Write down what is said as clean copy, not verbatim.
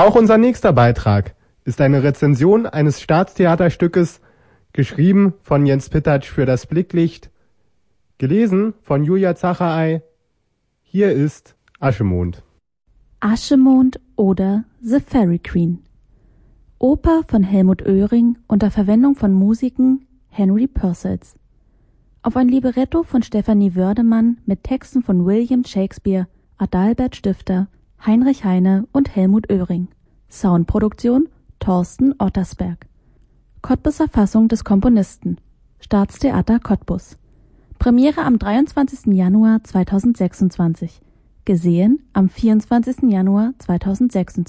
Auch unser nächster Beitrag ist eine Rezension eines Staatstheaterstückes, geschrieben von Jens Pittatsch für das Blicklicht, gelesen von Julia Zacherey. Hier ist Aschemond. Aschemond oder The Fairy Queen. Oper von Helmut Oehring unter Verwendung von Musiken Henry Purcells. Auf ein Libretto von Stefanie Wördemann mit Texten von William Shakespeare, Adalbert Stifter, Heinrich Heine und Helmut Oehring. Soundproduktion Thorsten Ottersberg. Cottbuser Fassung des Komponisten. Staatstheater Cottbus. Premiere am 23. Januar 2026. Gesehen am 24. Januar 2026.